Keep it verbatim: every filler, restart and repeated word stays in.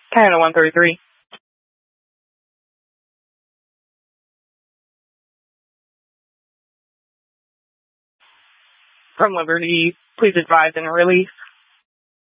Canada one thirty-three. From Liberty, please advise and release.